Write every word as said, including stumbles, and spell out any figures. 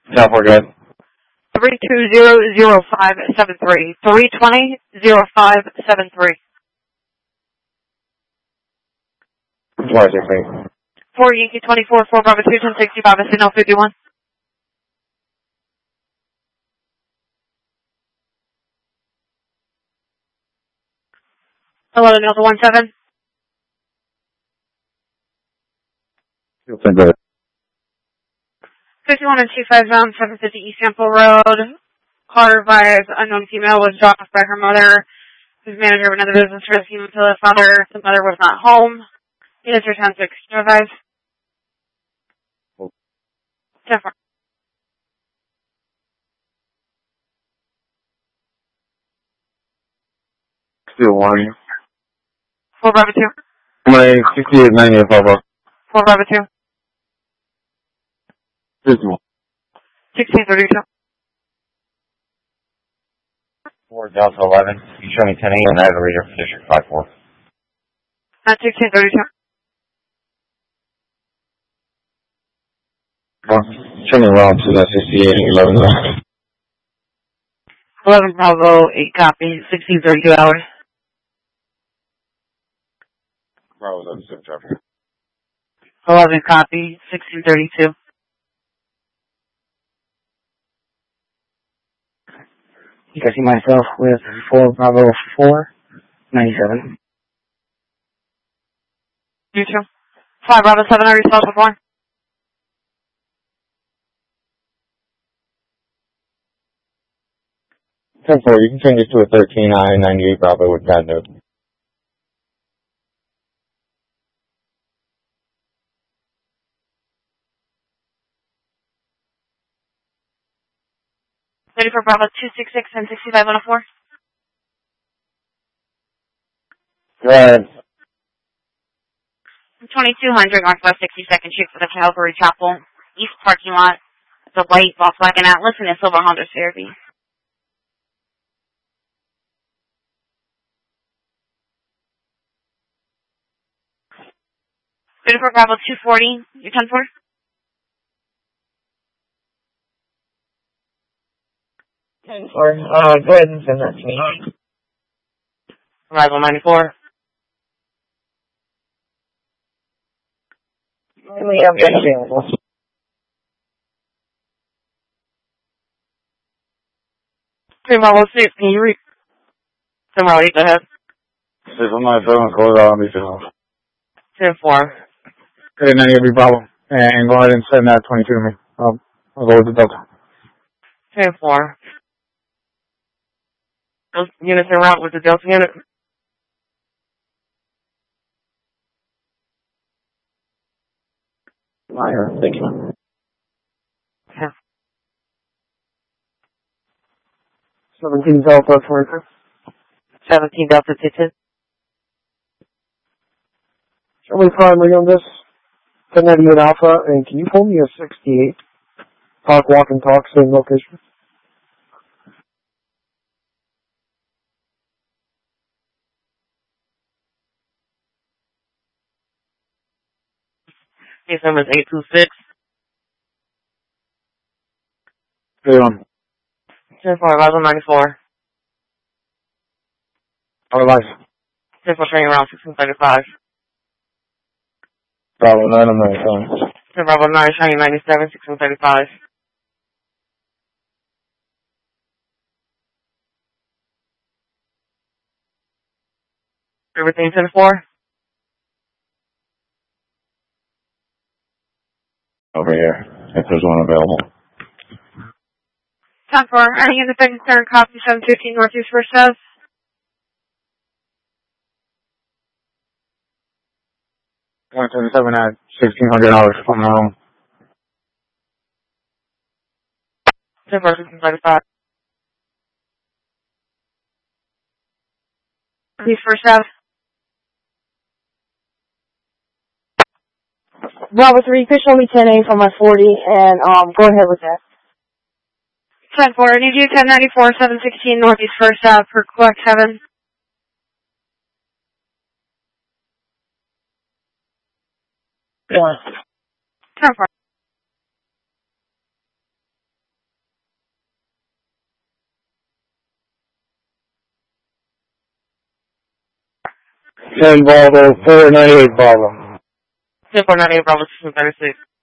Yeah, we're good. three two zero zero five seven three. three two zero zero five seven three. four six eight. four Yankee twenty-four, four Bravo two, ten sixty-five, Signal fifty-one. Hello, Delta one seven. fifty-one and two five zone, seven fifty East Sample Road. Car by unknown female was dropped off by her mother, whose manager of another business rescued until the father, the mother was not home. It is your ten six. Advise. ten four. Still one. four Bravo two. My sixty-eight ninety Papa. four Bravo two. fifty-one. sixteen thirty-two. four Delta eleven. You show me ten eight and I have a reader for District five four. At sixteen thirty-two. Well, show me around to that sixty-eight eleven. eleven Bravo, eight copy, sixteen thirty-two hours. Bravo eleven seven traffic. eleven copy, sixteen thirty-two. You can see myself with four Bravo four, ninety-seven. You too. five Bravo seven, are you spelled before? ten four, you can change it to a thirteen I ninety-eight Bravo with that note. Ready for Bravo two six six and sixty-five one oh four? Go ahead. twenty-two hundred Northwest sixty-second Street for the Calvary Chapel, East parking lot. The white Volkswagen Atlas and a silver Honda C R V. Ready for Bravo two forty, you ten four? ten four. Uh, go ahead and send that to me. Arrival ninety-four. We have been available. Hey, Bravo six, can you read? Tomorrow, you go ahead. If I'm not feeling cold, I'll be feeling. ten four. Good night, every Bravo. And go ahead and send that twenty-two to me. I'll, I'll go with the Delta. ten four. Those units are out with the Delta unit. Liar. Thank you. Yeah. seventeen Delta twenty-two. seventeen Delta two ten. Charlie Primary on this. ten ninety-eight Alpha, and can you pull me a sixty-eight? Talk, walk, and talk, same location. Case number is eight two six. Stay on. ten four, arrival ninety-four. Our life. ten four, training around sixteen thirty-five. Bravo nine on ninety-seven. ten Bravo nine, training ninety-seven, sixteen thirty-five. Everything ten four. Over here, if there's one available. ten four, any independent center copy seven fifteen Northeast First Ave. one seventy-seven at sixteen hundred dollars from my home. ten four, sixteen thirty-five. Northeast First Ave. Bravo three, pitch only ten A from my forty, and um, go ahead with that. ten four, I need you ten ninety-four, seven sixteen Northeast First Ave for Quebec seven. One. ten four. ten Bravo, four ninety-eight Bravo. ten four ninety-eight Bravo, six thirty-six.